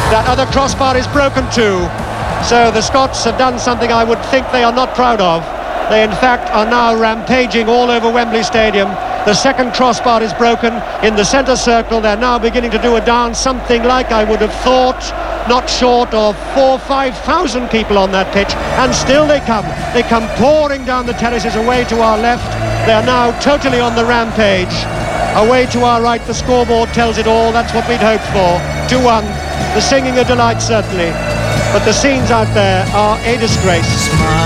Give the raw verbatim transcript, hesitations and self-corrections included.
That other crossbar is broken too. So the Scots have done something I would think they are not proud of. They in fact are now rampaging all over Wembley Stadium. The second crossbar is broken in the centre circle. They're now beginning to do a dance, something like, I would have thought, not short of four, five thousand people on that pitch, and still they come. They come pouring down the terraces away to our left. They're now totally on the rampage. Away to our right, the scoreboard tells it all. That's what we'd hoped for. two one. The singing a delight, certainly. But the scenes out there are a disgrace.